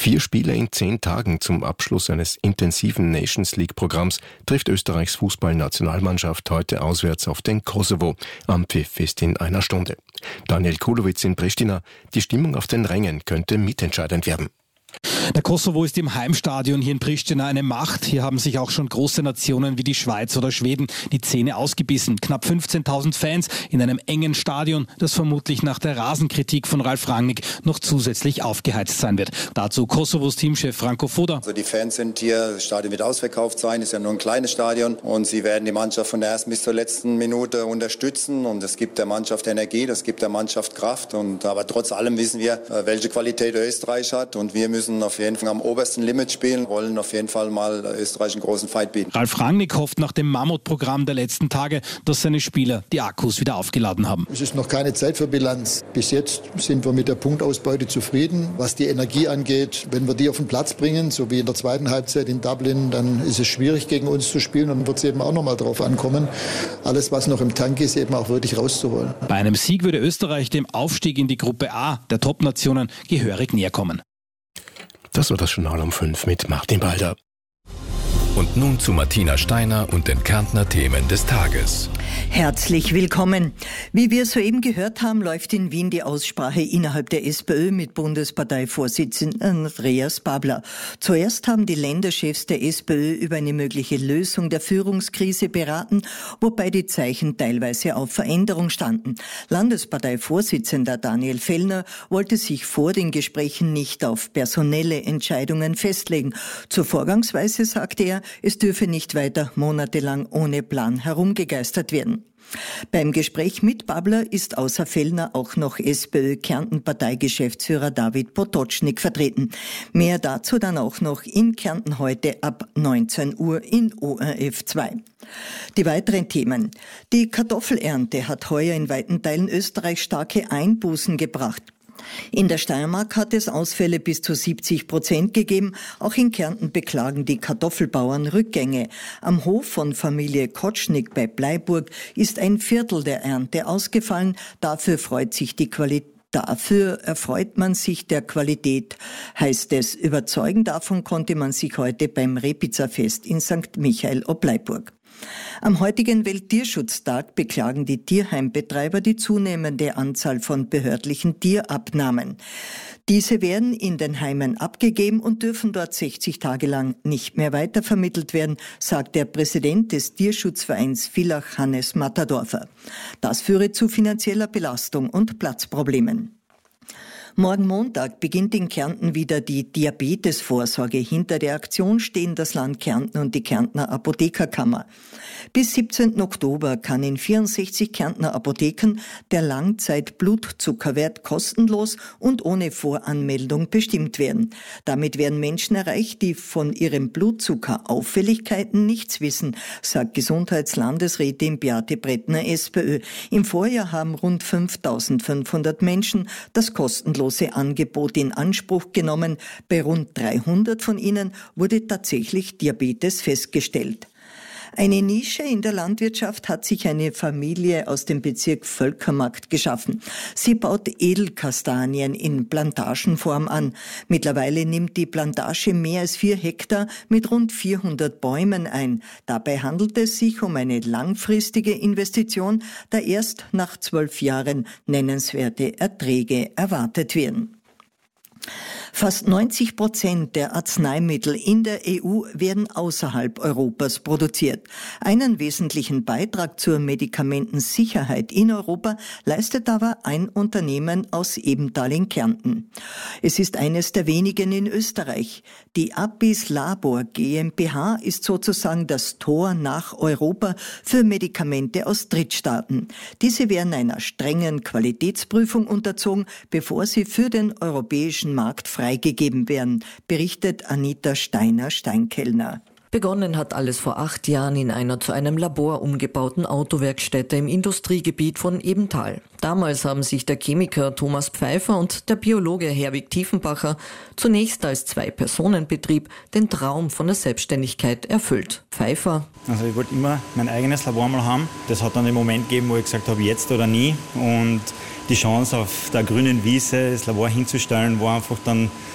4 Spiele in 10 Tagen zum Abschluss eines intensiven Nations-League-Programms trifft Österreichs Fußballnationalmannschaft heute auswärts auf den Kosovo. Am Pfiff ist in einer Stunde. Daniel Kulowitz in Pristina. Die Stimmung auf den Rängen könnte mitentscheidend werden. Der Kosovo ist im Heimstadion hier in Pristina eine Macht. Hier haben sich auch schon große Nationen wie die Schweiz oder Schweden die Zähne ausgebissen. Knapp 15.000 Fans in einem engen Stadion, das vermutlich nach der Rasenkritik von Ralf Rangnick noch zusätzlich aufgeheizt sein wird. Dazu Kosovos Teamchef Franco Foda. Also die Fans sind hier, das Stadion wird ausverkauft sein, ist ja nur ein kleines Stadion und sie werden die Mannschaft von der ersten bis zur letzten Minute unterstützen und es gibt der Mannschaft Energie, das gibt der Mannschaft Kraft aber trotz allem wissen wir, welche Qualität Österreich hat und wir müssen auf jeden Fall am obersten Limit spielen, wollen auf jeden Fall mal Österreich einen großen Fight bieten. Ralf Rangnick hofft nach dem Mammutprogramm der letzten Tage, dass seine Spieler die Akkus wieder aufgeladen haben. Es ist noch keine Zeit für Bilanz. Bis jetzt sind wir mit der Punktausbeute zufrieden. Was die Energie angeht, wenn wir die auf den Platz bringen, so wie in der zweiten Halbzeit in Dublin, dann ist es schwierig gegen uns zu spielen und dann wird es eben auch noch mal drauf ankommen, alles was noch im Tank ist, eben auch wirklich rauszuholen. Bei einem Sieg würde Österreich dem Aufstieg in die Gruppe A der Top-Nationen gehörig näher kommen. Das war das Journal um 5 mit Martin Balder. Und nun zu Martina Steiner und den Kärntner Themen des Tages. Herzlich willkommen. Wie wir soeben gehört haben, läuft in Wien die Aussprache innerhalb der SPÖ mit Bundesparteivorsitzenden Andreas Babler. Zuerst haben die Länderchefs der SPÖ über eine mögliche Lösung der Führungskrise beraten, wobei die Zeichen teilweise auf Veränderung standen. Landesparteivorsitzender Daniel Fellner wollte sich vor den Gesprächen nicht auf personelle Entscheidungen festlegen. Zur Vorgangsweise sagte er, es dürfe nicht weiter monatelang ohne Plan herumgegeistert werden. Beim Gespräch mit Babler ist außer Fellner auch noch SPÖ-Kärnten-Parteigeschäftsführer David Potocznik vertreten. Mehr dazu dann auch noch in Kärnten heute ab 19 Uhr in ORF 2. Die weiteren Themen. Die Kartoffelernte hat heuer in weiten Teilen Österreichs starke Einbußen gebracht. In der Steiermark hat es Ausfälle bis zu 70% gegeben. Auch in Kärnten beklagen die Kartoffelbauern Rückgänge. Am Hof von Familie Kotschnik bei Bleiburg ist ein Viertel der Ernte ausgefallen. Dafür erfreut man sich der Qualität, heißt es. Überzeugen davon konnte man sich heute beim Rehpizzafest in St. Michael ob Bleiburg. Am heutigen Welttierschutztag beklagen die Tierheimbetreiber die zunehmende Anzahl von behördlichen Tierabnahmen. Diese werden in den Heimen abgegeben und dürfen dort 60 Tage lang nicht mehr weitervermittelt werden, sagt der Präsident des Tierschutzvereins Villach, Hannes Matadorfer. Das führe zu finanzieller Belastung und Platzproblemen. Morgen Montag beginnt in Kärnten wieder die Diabetesvorsorge. Hinter der Aktion stehen das Land Kärnten und die Kärntner Apothekerkammer. Bis 17. Oktober kann in 64 Kärntner Apotheken der Langzeit-Blutzuckerwert kostenlos und ohne Voranmeldung bestimmt werden. Damit werden Menschen erreicht, die von ihren Blutzuckerauffälligkeiten nichts wissen, sagt Gesundheitslandesrätin Beate Brettner, SPÖ. Im Vorjahr haben rund 5.500 Menschen das kostenlose Angebot in Anspruch genommen. Bei rund 300 von ihnen wurde tatsächlich Diabetes festgestellt. Eine Nische in der Landwirtschaft hat sich eine Familie aus dem Bezirk Völkermarkt geschaffen. Sie baut Edelkastanien in Plantagenform an. Mittlerweile nimmt die Plantage mehr als 4 Hektar mit rund 400 Bäumen ein. Dabei handelt es sich um eine langfristige Investition, da erst nach 12 Jahren nennenswerte Erträge erwartet werden. Fast 90% der Arzneimittel in der EU werden außerhalb Europas produziert. Einen wesentlichen Beitrag zur Medikamentensicherheit in Europa leistet aber ein Unternehmen aus Ebenthal in Kärnten. Es ist eines der wenigen in Österreich. Die Apis Labor GmbH ist sozusagen das Tor nach Europa für Medikamente aus Drittstaaten. Diese werden einer strengen Qualitätsprüfung unterzogen, bevor sie für den europäischen Markt freigegeben werden, berichtet Anita Steiner-Steinkellner. Begonnen hat alles vor 8 Jahren in einer zu einem Labor umgebauten Autowerkstätte im Industriegebiet von Ebenthal. Damals haben sich der Chemiker Thomas Pfeiffer und der Biologe Herwig Tiefenbacher zunächst als 2-Personen-Betrieb den Traum von der Selbstständigkeit erfüllt. Pfeiffer: Also ich wollte immer mein eigenes Labor mal haben. Das hat dann den Moment gegeben, wo ich gesagt habe, jetzt oder nie. Und die Chance auf der grünen Wiese das Labor hinzustellen, war einfach dann